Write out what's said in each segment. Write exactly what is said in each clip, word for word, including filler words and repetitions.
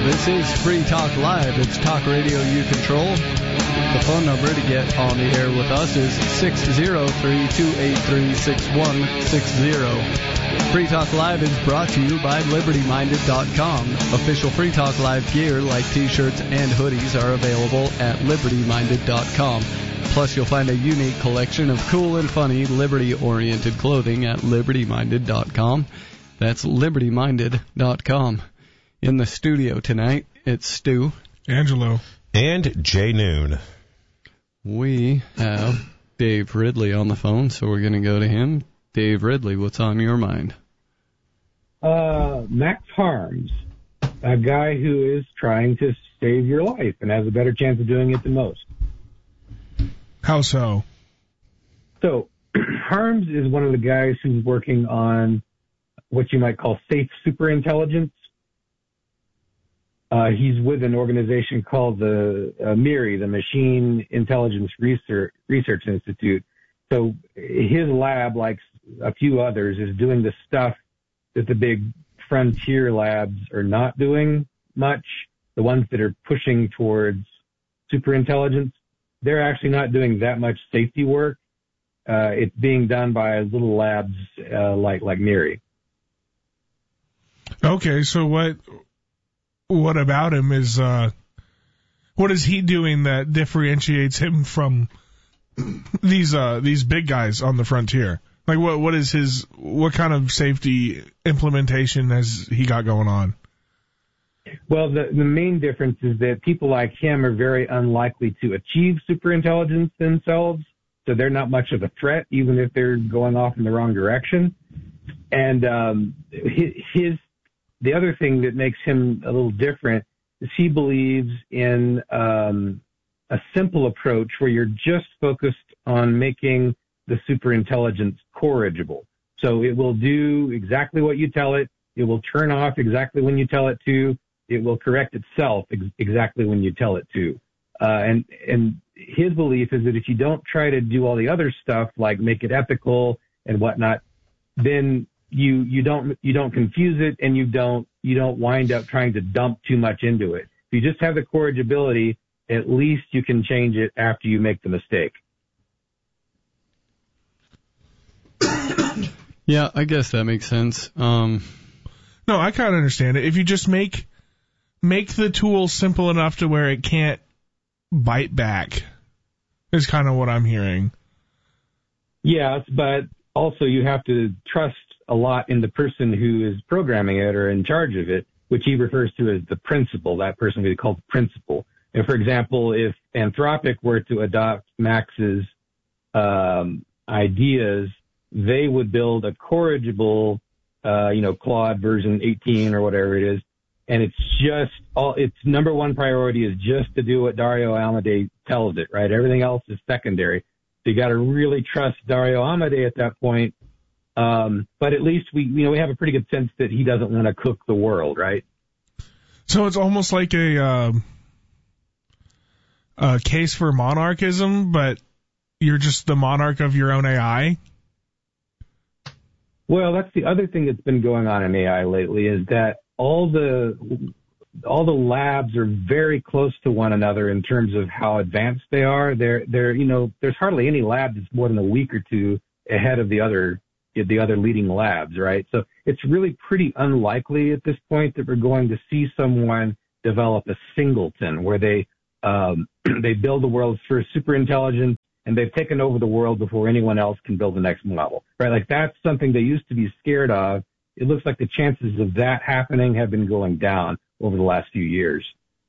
This is Free Talk Live. It's talk radio you control. The phone number to get on the air with us is six oh three, two eight three, six one six zero. Free Talk Live is brought to you by Liberty Minded dot com. Official Free Talk Live gear like t-shirts and hoodies are available at Liberty Minded dot com. Plus, you'll find a unique collection of cool and funny Liberty-oriented clothing at Liberty Minded dot com. That's Liberty Minded dot com. In the studio tonight, it's Stu, Angelo, and Jay Noon. We have Dave Ridley on the phone, so we're going to go to him. Dave Ridley, what's on your mind? Uh, Max Harms, a guy who is trying to save your life and has a better chance of doing it than most. How so? So, Harms is one of the guys who's working on what you might call safe superintelligence. Uh, he's with an organization called the uh, MIRI, the Machine Intelligence Research, Research Institute. So his lab, like a few others, is doing the stuff that the big frontier labs are not doing much. The ones that are pushing towards superintelligence, they're actually not doing that much safety work. Uh, it's being done by little labs uh, like like MIRI. Okay, so what what about him is uh, what is he doing that differentiates him from these uh, these big guys on the frontier? Like what what is his what kind of safety implementation has he got going on? Well, the the main difference is that people like him are very unlikely to achieve superintelligence themselves, so they're not much of a threat, even if they're going off in the wrong direction. And um, his, his the other thing that makes him a little different is he believes in um, a simple approach where you're just focused on making the superintelligence corrigible. So it will do exactly what you tell it. It will turn off exactly when you tell it to. It will correct itself ex- exactly when you tell it to. Uh, and and his belief is that if you don't try to do all the other stuff like make it ethical and whatnot, then you you don't you don't confuse it and you don't you don't wind up trying to dump too much into it. If you just have the corrigibility, at least you can change it after you make the mistake. Yeah, I guess that makes sense. Um, no, I kind of understand it. If you just make make the tool simple enough to where it can't bite back, is kind of what I'm hearing. Yes, but also you have to trust a lot in the person who is programming it or in charge of it, which he refers to as the principal. That person would be called the principal. And for example, if Anthropic were to adopt Max's um, ideas, they would build a corrigible, uh, you know, Claude version eighteen or whatever it is. And it's just all, its number one priority is just to do what Dario Amodei tells it, right? Everything else is secondary. So you got to really trust Dario Amodei at that point. Um, but at least we, you know, we have a pretty good sense that he doesn't want to cook the world, right? So it's almost like a, um, a case for monarchism, but you're just the monarch of your own A I? Well, that's the other thing that's been going on in A I lately is that all the all the labs are very close to one another in terms of how advanced they are. They're they're you know there's hardly any lab that's more than a week or two ahead of the other the other leading labs, right? So it's really pretty unlikely at this point that we're going to see someone develop a singleton where they um, they build the world's first superintelligence and they've taken over the world before anyone else can build the next model, right? Like that's something they used to be scared of. It looks like the chances of that happening have been going down over the last few years.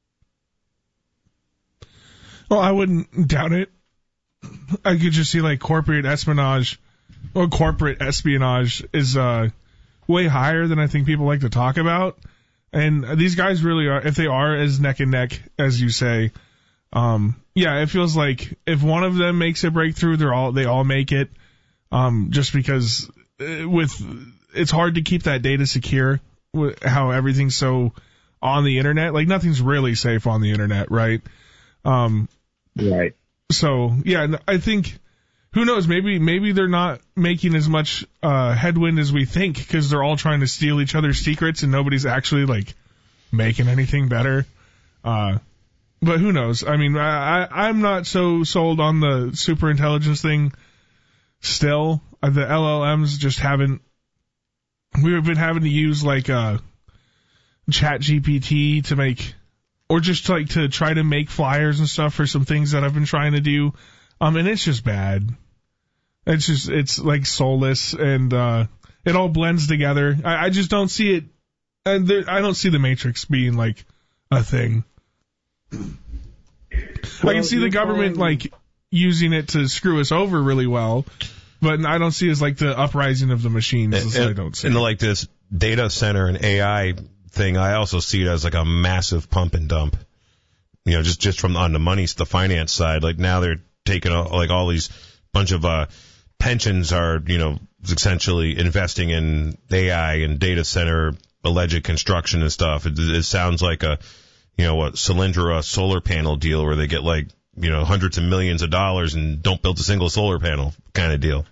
Well, I wouldn't doubt it. I could just see like corporate espionage or corporate espionage is uh, way higher than I think people like to talk about. And these guys really are, if they are as neck and neck as you say, um, yeah, it feels like if one of them makes a breakthrough, they're all, they all make it. Um, just because with, it's hard to keep that data secure with how everything's so on the internet. Like nothing's really safe on the internet, right? Um, right. So yeah, I think, who knows, maybe, maybe they're not making as much, uh, headwind as we think because they're all trying to steal each other's secrets and nobody's actually like making anything better. Uh, but who knows? I mean, I, I, I'm not so sold on the superintelligence thing still. Uh, the L L Ms just haven't, we've been having to use like uh, Chat G P T to make, or just like to try to make flyers and stuff for some things that I've been trying to do. Um, and it's just bad. It's just, it's like soulless, and uh, it all blends together. I, I just don't see it, and there, I don't see the Matrix being like a thing. Well, I can see the government calling... like using it to screw us over really well, but I don't see it as like the uprising of the machines. And, and, I don't see. And like this data center and A I thing, I also see it as like a massive pump and dump. You know, just just from on the money, the finance side. Like now they're taking all, like all these bunch of uh, pensions are, you know, essentially investing in A I and data center alleged construction and stuff. It, it sounds like a, you know, what, Solyndra solar panel deal where they get like, you know, hundreds of millions of dollars and don't build a single solar panel kind of deal.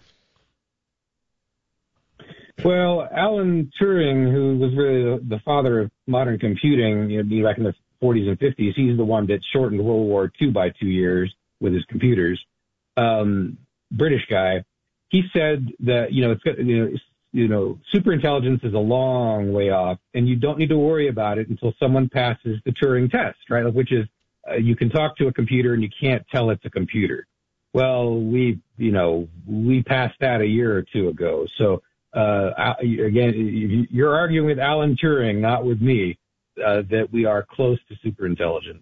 Well, Alan Turing, who was really the, the father of modern computing, you know, back in the forties and fifties, he's the one that shortened World War Two by two years with his computers. Um, British guy. He said that, you know, it's got, you know, you know, superintelligence is a long way off, and you don't need to worry about it until someone passes the Turing test, right? Which is uh, you can talk to a computer and you can't tell it's a computer. Well, we, you know, we passed that a year or two ago. So, uh, again, you're arguing with Alan Turing, not with me, uh, that we are close to superintelligence.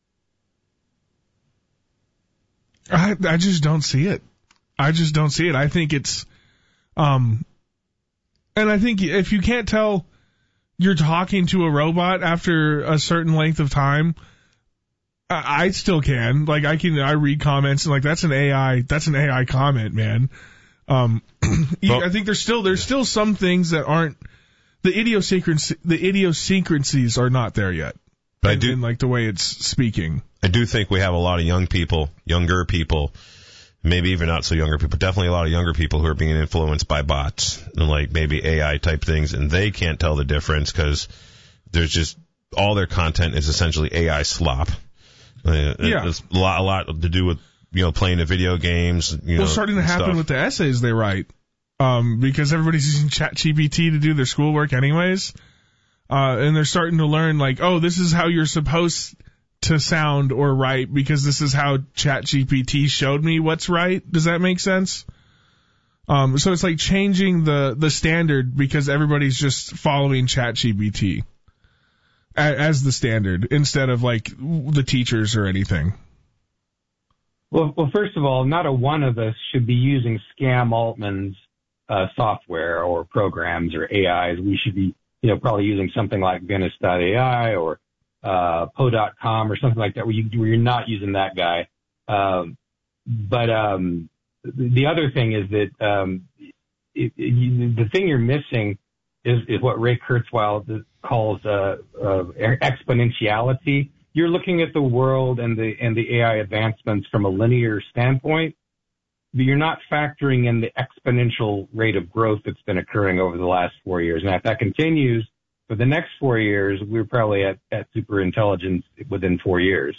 I, I just don't see it. I just don't see it. I think it's, um, and I think if you can't tell you're talking to a robot after a certain length of time, I, I still can. Like I can, I read comments and like that's an A I, that's an A I comment, man. Um, well, I think there's still there's still some things that aren't the idiosyncrasy, the idiosyncrasies are not there yet. But in, I do in like the way it's speaking. I do think we have a lot of young people, younger people. Maybe even not so younger people, definitely a lot of younger people who are being influenced by bots and like maybe A I type things, and they can't tell the difference because there's just all their content is essentially A I slop. Uh, yeah, it's a lot, a lot to do with you know playing the video games. You well, know, starting to happen stuff. with the essays they write, um, because everybody's using Chat G P T to do their schoolwork anyways, uh, and they're starting to learn like, oh, this is how you're supposed to sound or write because this is how Chat G P T showed me what's right. Does that make sense? Um, so it's like changing the, the standard because everybody's just following Chat G P T as, as the standard instead of like the teachers or anything. Well, well, first of all, not a one of us should be using Scam Altman's uh, software or programs or A Is. We should be, you know, probably using something like Venus dot A I or uh, Poe dot com or something like that, where, you, where you're not using that guy. Um, but um, the other thing is that um, it, it, you, the thing you're missing is, is what Ray Kurzweil calls uh, uh, exponentiality. You're looking at the world and the and the A I advancements from a linear standpoint, but you're not factoring in the exponential rate of growth that's been occurring over the last four years. And if that continues, for the next four years, we're probably at, at superintelligence within four years.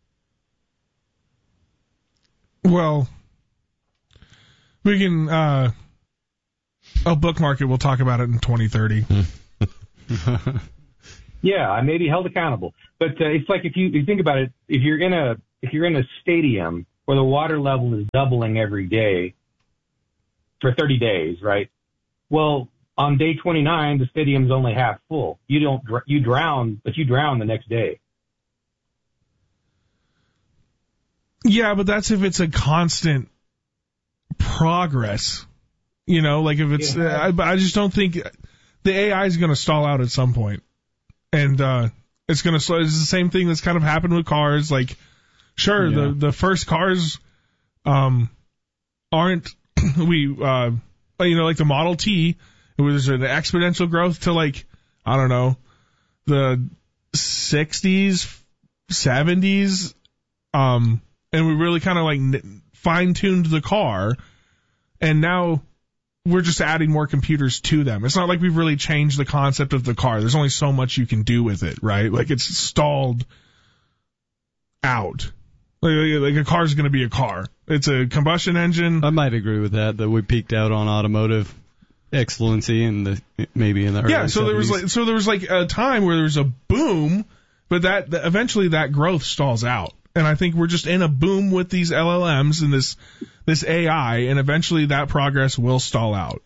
Well, we can, uh, I'll bookmark it. We'll talk about it in twenty thirty. Yeah, I may be held accountable. But uh, it's like if you, you think about it, if you're in a if you're in a stadium where the water level is doubling every day for thirty days, right? Well, on day twenty-nine, the stadium's only half full. You don't, you drown, but you drown the next day. Yeah, but that's if it's a constant progress. You know, like if it's, yeah. uh, I, I just don't think the A I is going to stall out at some point. And, uh, it's going to slow. It's the same thing that's kind of happened with cars. Like, sure, yeah. the, the first cars, um, aren't, we, uh, you know, like the Model T, it was an exponential growth to like, I don't know, the sixties, seventies, um, and we really kind of like fine tuned the car. And now we're just adding more computers to them. It's not like we've really changed the concept of the car. There's only so much you can do with it, right? Like it's stalled out. Like, like a car's going to be a car. It's a combustion engine. I might agree with that, that we peaked out on automotive excellency in the maybe in the early yeah. So seventies. there was like so there was like a time where there was a boom, but that, that eventually that growth stalls out. And I think we're just in a boom with these L L Ms and this this A I, and eventually that progress will stall out.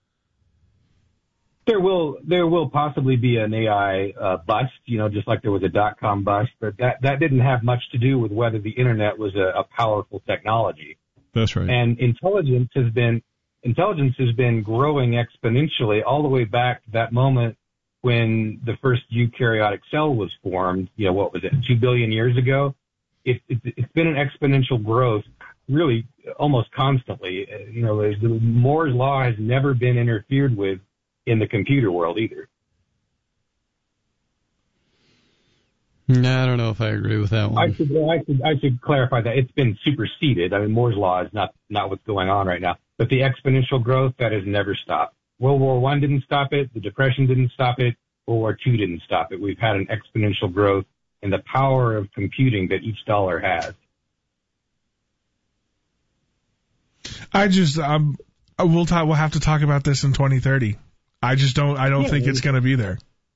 There will there will possibly be an A I uh, bust, you know, just like there was a dot-com bust, but that, that didn't have much to do with whether the internet was a, a powerful technology. That's right. And intelligence has been intelligence has been growing exponentially all the way back to that moment when the first eukaryotic cell was formed. You know, what was it, two billion years ago? It, it, it's been an exponential growth, really almost constantly. You know, there's, the Moore's law has never been interfered with in the computer world either. No, I don't know if I agree with that one. I should, I should, I should clarify that it's been superseded. I mean, Moore's law is not, not what's going on right now, but the exponential growth, that has never stopped. World War One didn't stop it. The Depression didn't stop it. World War Two didn't stop it. We've had an exponential growth in the power of computing that each dollar has. I just, um, we'll talk, we'll have to talk about this in twenty thirty. I just don't, I don't yeah, think it's going to be there.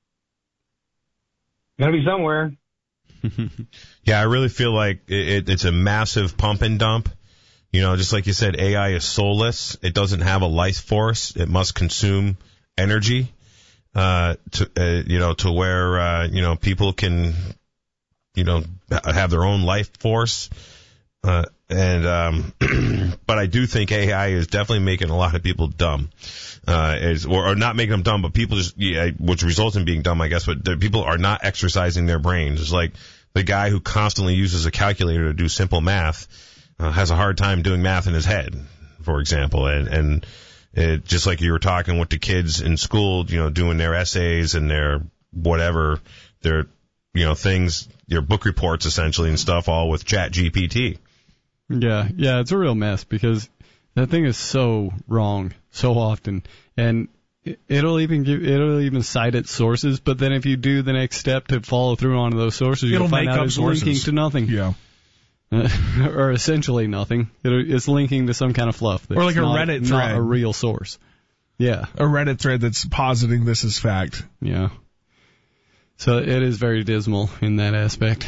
Going to be somewhere. Yeah, I really feel like it, it, it's a massive pump and dump. You know, just like you said, A I is soulless. It doesn't have a life force. It must consume energy, uh, to, uh, you know, to where, uh, you know, people can, you know, have their own life force. Uh, and, um, but I do think A I is definitely making a lot of people dumb. Uh, is, or, or not making them dumb, but people just, yeah, which results in being dumb, I guess, but the, people are not exercising their brains. It's like the guy who constantly uses a calculator to do simple math, uh, has a hard time doing math in his head, for example. And, and it, just like you were talking with the kids in school, you know, doing their essays and their whatever, their, you know, things, your book reports essentially and stuff, all with Chat G P T. Yeah, yeah, it's a real mess because that thing is so wrong so often, and it'll even give, it'll even cite its sources. But then if you do the next step to follow through on those sources, you'll It'll find make out up it's sources. linking to nothing. Yeah. Or essentially nothing. It, it's linking to some kind of fluff. That's Or like a not, Reddit not thread. a real source. Yeah. A Reddit thread that's positing this as fact. Yeah. So it is very dismal in that aspect.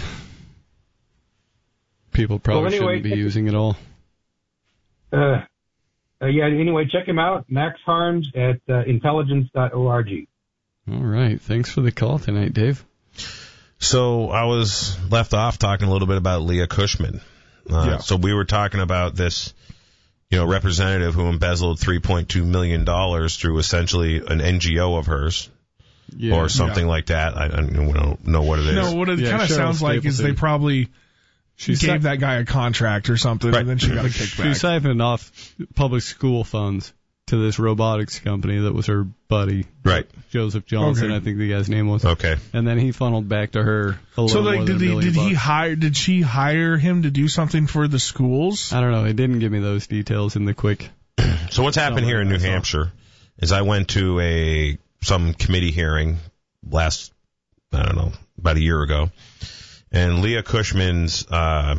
People probably Well, anyway, shouldn't be using it all. Uh, uh, yeah, anyway, check him out, Max Harms at uh, intelligence dot org. All right. Thanks for the call tonight, Dave. So I was left off talking a little bit about Leah Cushman. Uh, Yeah. So we were talking about this, you know, representative who embezzled three point two million dollars through essentially an N G O of hers. Yeah. Or something Yeah. like that. I, I don't know what it is. No, what it Yeah, kind of Cheryl sounds like is Stapleton. they probably She gave si- that guy a contract or something, Right. and then she got a She kickback. siphoned off public school funds to this robotics company that was her buddy, Right. Joseph Johnson, Okay. I think the guy's name was. Okay. And then he funneled back to her a little So, more like, than did a he million did he bucks. hire? Did she hire him to do something for the schools? I don't know. It didn't give me those details in the quick. So what's happened Don't here in New worry, that's all. Hampshire is I went to a some committee hearing last, I don't know, about a year ago, and Leah Cushman's uh,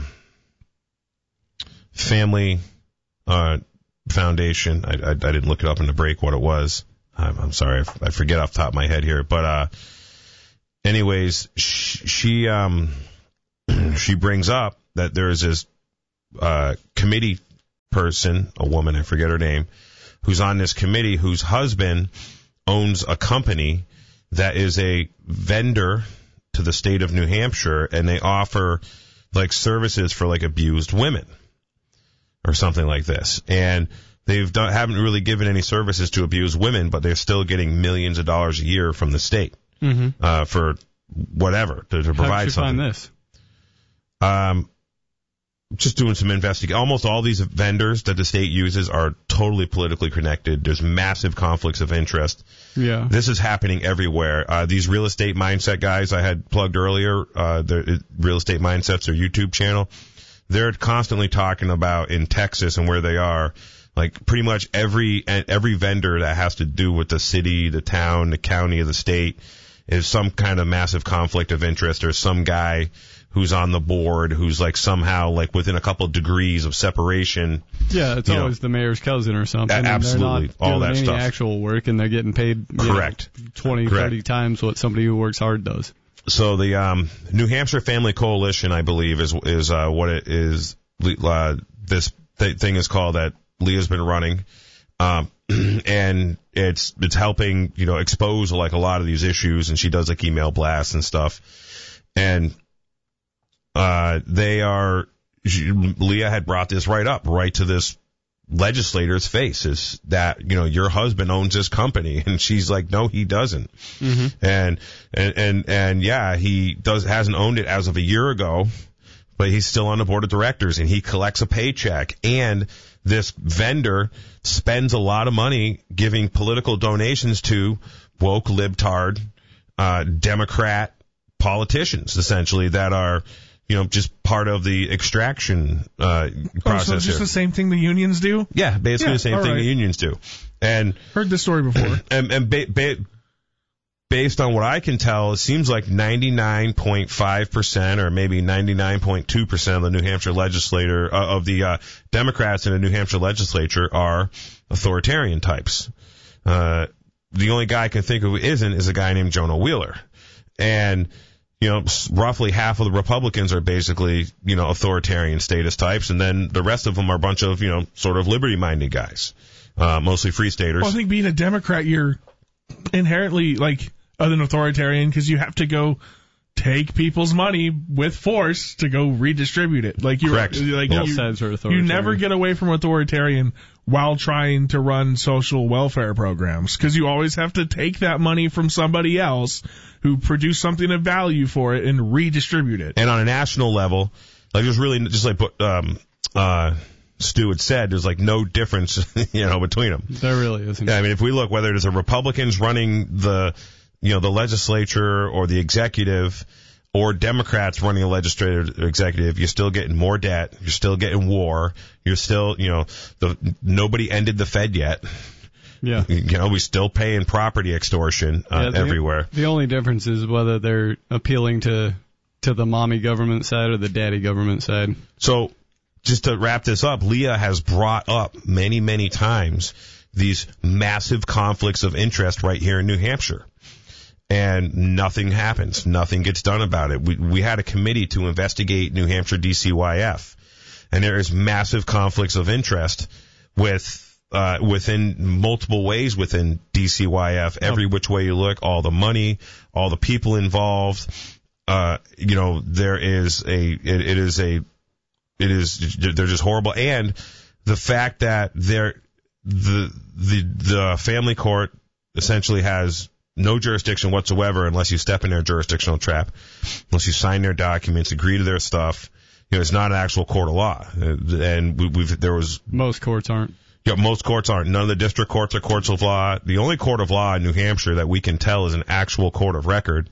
family uh, foundation. I, I, I didn't look it up in the break what it was. I'm, I'm sorry, I, I forget off the top of my head here. But uh, anyways, she, she um she brings up that there's this uh, committee person, a woman, I forget her name, who's on this committee whose husband owns a company that is a vendor to the state of New Hampshire, and they offer like services for like abused women or something like this. And they've done, haven't really given any services to abused women, but they're still getting millions of dollars a year from the state Mm-hmm. uh, for whatever to, to provide How did you something. find this? Um, just doing some investigation. Almost all these vendors that the state uses are totally politically connected. There's massive conflicts of interest. Yeah. This is happening everywhere. Uh, these real estate mindset guys I had plugged earlier, uh, their real estate mindsets, their YouTube channel, they're constantly talking about in Texas and where they are, Like pretty much every every vendor that has to do with the city, the town, the county, or the state is some kind of massive conflict of interest, or some guy who's on the board who's like somehow like within a couple of degrees of separation. Yeah, it's always know. the mayor's cousin or something. Uh, absolutely, they're not all doing that any stuff. actual work, and they're getting paid correct know, twenty, correct. thirty times what somebody who works hard does. So the um, New Hampshire Family Coalition, I believe, is is uh, what it is. Uh, this th- thing is called that Leah's been running, um, and it's it's helping you know expose like a lot of these issues, and she does like email blasts and stuff, and uh, they are she, Leah had brought this right up right to this legislator's face, is that you know your husband owns this company, and she's like, no, he doesn't, mm-hmm. and and and and yeah, he does hasn't owned it as of a year ago. But he's still on the board of directors, and he collects a paycheck. And this vendor spends a lot of money giving political donations to woke, libtard, uh, Democrat politicians, essentially, that are, you know, just part of the extraction uh, process. Oh, so just here. the same thing the unions do? Yeah, basically yeah, the same thing right. the unions do. And heard this story before. And, and ba- ba- based on what I can tell, it seems like ninety-nine point five percent or maybe ninety-nine point two percent of the New Hampshire legislator, uh, of the uh, Democrats in the New Hampshire legislature are authoritarian types. Uh, the only guy I can think of who isn't is a guy named Jonah Wheeler. And, you know, roughly half of the Republicans are basically, you know, authoritarian status types, and then the rest of them are a bunch of, you know, sort of liberty-minded guys, uh, mostly free staters. Well, I think being a Democrat, you're inherently, like, an authoritarian because you have to go take people's money with force to go redistribute it. Like you, Correct. Like Both you, sides are authoritarian. You never get away from authoritarian while trying to run social welfare programs because you always have to take that money from somebody else who produced something of value for it and redistribute it. And on a national level, like there's really just like um uh Stu had said, there's like no difference, you know, between them. There really isn't. Yeah, I mean, if we look, whether it is a Republicans running the, you know, the legislature or the executive, or Democrats running the legislative or executive, you're still getting more debt. You're still getting war. You're still, you know, the nobody ended the Fed yet. Yeah. You know, we still paying property extortion uh, yeah, the, everywhere. The only difference is whether they're appealing to to the mommy government side or the daddy government side. So, just to wrap this up, Leah has brought up many, many times these massive conflicts of interest right here in New Hampshire. And nothing happens. Nothing gets done about it. We, we had a committee to investigate New Hampshire D C Y F. And there is massive conflicts of interest with uh, within multiple ways within D C Y F. Every which way you look, all the money, all the people involved. Uh, you know, there is a, it, it is a, It is, they're just horrible. And the fact that they're, the, the, the family court essentially has no jurisdiction whatsoever unless you step in their jurisdictional trap, unless you sign their documents, agree to their stuff. You know, it's not an actual court of law. And we, we've, there was. Most courts aren't. Yeah, most courts aren't. None of the district courts are courts of law. The only court of law in New Hampshire that we can tell is an actual court of record.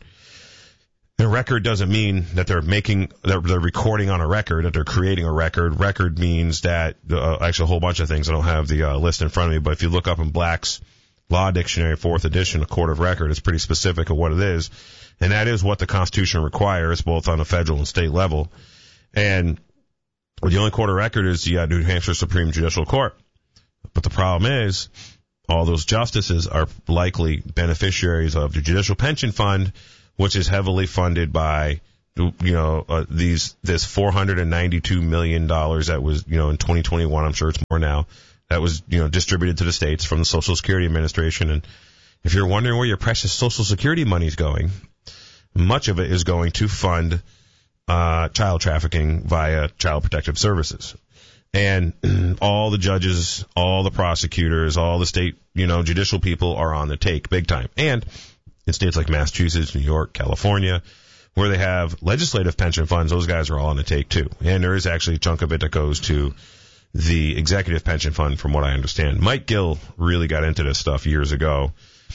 The record doesn't mean that they're making, that they're recording on a record, that they're creating a record. Record means that, uh, actually a whole bunch of things. I don't have the uh, list in front of me, but if you look up in Black's Law Dictionary, fourth edition, a court of record, it's pretty specific of what it is. And that is what the Constitution requires, both on a federal and state level. And the only court of record is the uh, New Hampshire Supreme Judicial Court. But the problem is, all those justices are likely beneficiaries of the Judicial Pension Fund, which is heavily funded by, you know, uh, these, this four hundred ninety-two million dollars that was, you know, in twenty twenty-one, I'm sure it's more now, that was, you know, distributed to the states from the Social Security Administration. And if you're wondering where your precious Social Security money is going, much of it is going to fund, uh, child trafficking via Child Protective Services. And all the judges, all the prosecutors, all the state, you know, judicial people are on the take big time. And in states like Massachusetts, New York, California, where they have legislative pension funds, those guys are all on the take too. And there is actually a chunk of it that goes to the executive pension fund, from what I understand. Mike Gill really got into this stuff years ago.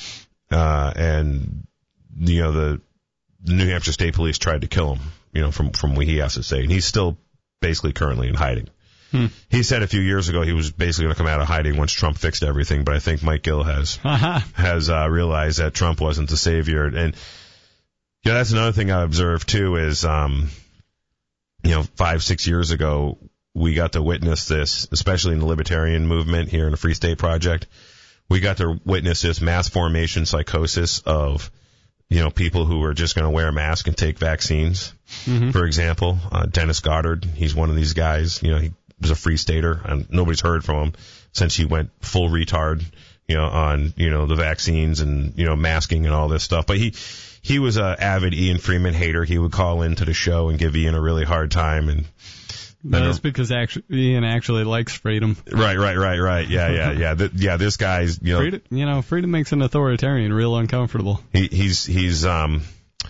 Uh, and, you know, the, the New Hampshire State Police tried to kill him, you know, from, from what he has to say. And he's still basically currently in hiding. Hmm. He said a few years ago he was basically going to come out of hiding once Trump fixed everything, but I think Mike Gill has has uh, realized that Trump wasn't the savior. And yeah, that's another thing I observed too is, um, you know, five, six years ago we got to witness this, especially in the libertarian movement here in the Free State Project. We got to witness this mass formation psychosis of, you know, people who are just going to wear a mask and take vaccines. Mm-hmm. For example, uh, Dennis Goddard, he's one of these guys, you know, he was a Free Stater, and nobody's heard from him since he went full retard, you know, on, you know, the vaccines and, you know, masking and all this stuff. But he, he was a avid Ian Freeman hater. He would call into the show and give Ian a really hard time. And that's because actually, Ian actually likes freedom. Right, right, right, right. Yeah, yeah, yeah. Th- yeah, this guy's, you know, freedom, you know, freedom makes an authoritarian real uncomfortable. He, he's, he's, um,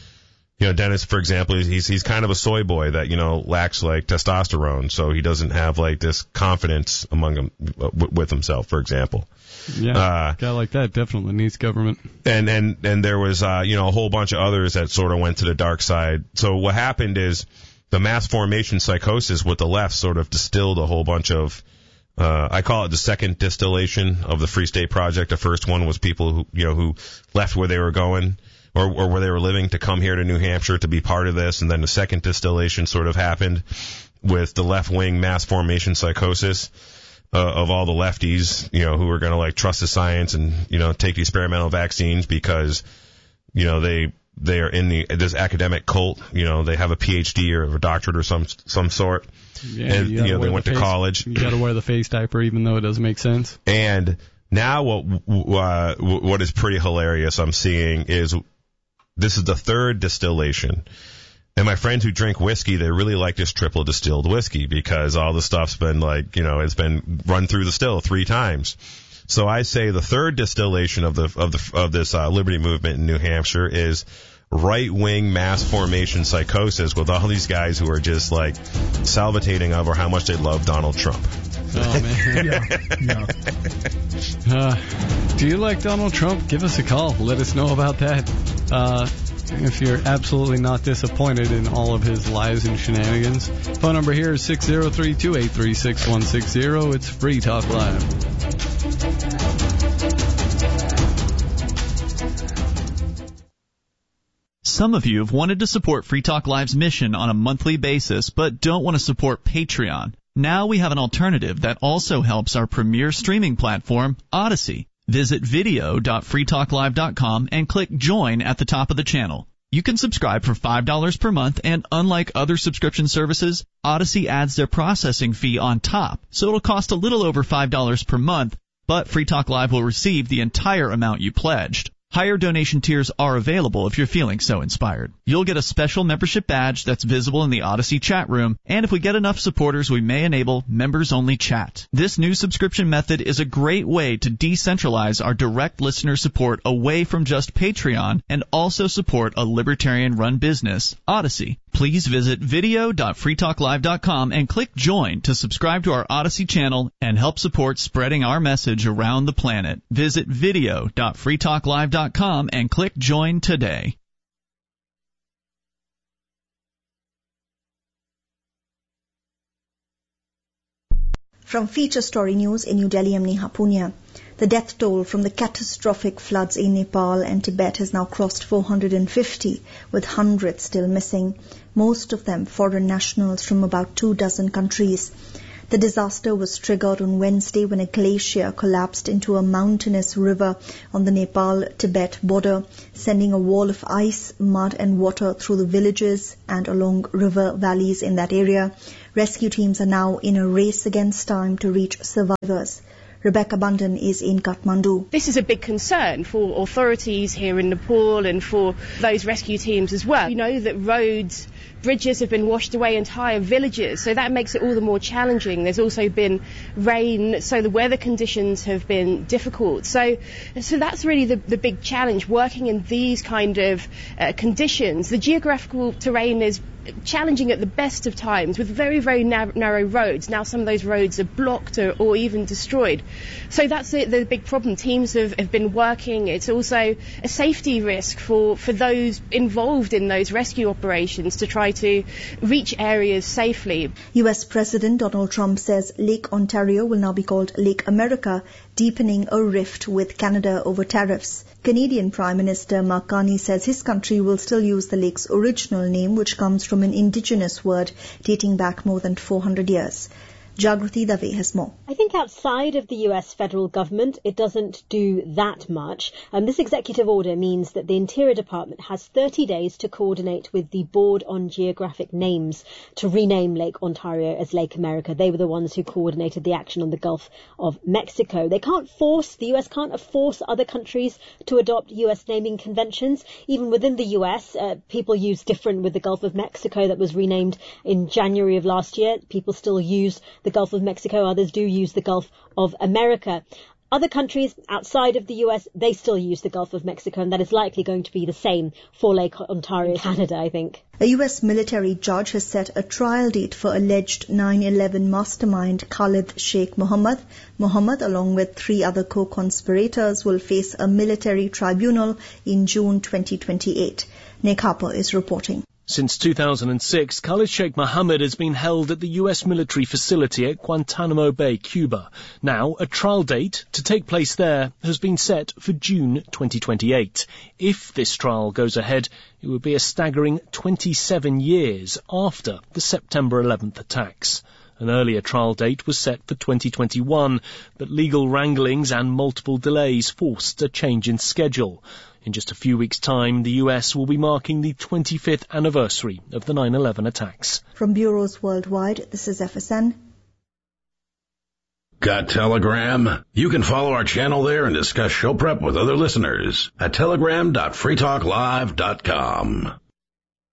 you know, Dennis, for example, he's he's kind of a soy boy that, you know, lacks like testosterone, so he doesn't have like this confidence among him w- with himself, for example. Yeah, uh, a guy like that definitely needs government. And and and there was uh, you know, a whole bunch of others that sort of went to the dark side. So what happened is the mass formation psychosis with the left sort of distilled a whole bunch of. Uh, I call it the second distillation of the Free State Project. The first one was people who, you know, who left where they were going. Or, or where they were living to come here to New Hampshire to be part of this. And then the second distillation sort of happened with the left-wing mass formation psychosis uh, of all the lefties, you know, who were going to, like, trust the science and, you know, take the experimental vaccines because, you know, they they are in the this academic cult. You know, they have a P H D or a doctorate or some some sort. Yeah, and, you, you know, they went the to face, college. You got to wear the face diaper even though it doesn't make sense. And now what uh, what is pretty hilarious I'm seeing is this is the third distillation. And my friends who drink whiskey, they really like this triple distilled whiskey because all the stuff's been like, you know, it's been run through the still three times. So I say the third distillation of the of the of this uh, liberty movement in New Hampshire is right-wing mass formation psychosis with all these guys who are just like salivating over how much they love Donald Trump. Oh, man. yeah. yeah. Uh, do you like Donald Trump? Give us a call. Let us know about that. Uh, if you're absolutely not disappointed in all of his lies and shenanigans. Phone number here is six oh three, two eight three, six one six zero. It's Free Talk Live. Some of you have wanted to support Free Talk Live's mission on a monthly basis, but don't want to support Patreon. Now we have an alternative that also helps our premier streaming platform, Odyssey. Visit video dot free talk live dot com and click Join at the top of the channel. You can subscribe for five dollars per month, and unlike other subscription services, Odyssey adds their processing fee on top, so it'll cost a little over five dollars per month, but Free Talk Live will receive the entire amount you pledged. Higher donation tiers are available if you're feeling so inspired. You'll get a special membership badge that's visible in the Odyssey chat room, and if we get enough supporters, we may enable members-only chat. This new subscription method is a great way to decentralize our direct listener support away from just Patreon and also support a libertarian-run business, Odyssey. Please visit video dot free talk live dot com and click Join to subscribe to our Odyssey channel and help support spreading our message around the planet. Visit video dot free talk live dot com and click Join today. From Feature Story News in New Delhi, I'm Neha Punya. The death toll from the catastrophic floods in Nepal and Tibet has now crossed four hundred fifty, with hundreds still missing, most of them foreign nationals from about two dozen countries. The disaster was triggered on Wednesday when a glacier collapsed into a mountainous river on the Nepal-Tibet border, sending a wall of ice, mud and water through the villages and along river valleys in that area. Rescue teams are now in a race against time to reach survivors. Rebecca Bundan is in Kathmandu. This is a big concern for authorities here in Nepal and for those rescue teams as well. You know that roads, bridges have been washed away, entire villages, so that makes it all the more challenging. There's also been rain, so the weather conditions have been difficult. So so that's really the, the big challenge, working in these kind of uh, conditions. The geographical terrain is challenging at the best of times with very, very narrow, narrow roads. Now some of those roads are blocked or, or even destroyed. So that's the, the big problem. Teams have, have been working. It's also a safety risk for, for those involved in those rescue operations to try to reach areas safely. U S President Donald Trump says Lake Ontario will now be called Lake America, deepening a rift with Canada over tariffs. Canadian Prime Minister Mark Carney says his country will still use the lake's original name, which comes from an indigenous word dating back more than four hundred years. Jagrati Dave has more. I think outside of the U S federal government, it doesn't do that much. Um, this executive order means that the Interior Department has thirty days to coordinate with the Board on Geographic Names to rename Lake Ontario as Lake America. They were the ones who coordinated the action on the Gulf of Mexico. They can't force, the U S can't force other countries to adopt U S naming conventions. Even within the U S, uh, people use different with the Gulf of Mexico that was renamed in January of last year. People still use the Gulf of Mexico, others do use the Gulf of America. Other countries outside of the U S, they still use the Gulf of Mexico, and that is likely going to be the same for Lake Ontario, Canada, I think. A U S military judge has set a trial date for alleged nine eleven mastermind Khalid Sheikh Mohammed. Mohammed, along with three other co-conspirators, will face a military tribunal in June twenty twenty-eight. Nick Harper is reporting. Since two thousand six, Khalid Sheikh Mohammed has been held at the U S military facility at Guantanamo Bay, Cuba. Now, a trial date to take place there has been set for June twenty twenty-eight. If this trial goes ahead, it would be a staggering twenty-seven years after the September eleventh attacks. An earlier trial date was set for twenty twenty-one, but legal wranglings and multiple delays forced a change in schedule. In just a few weeks' time, the U S will be marking the twenty-fifth anniversary of the nine eleven attacks. From bureaus worldwide, this is F S N. Got Telegram? You can follow our channel there and discuss show prep with other listeners at telegram dot free talk live dot com.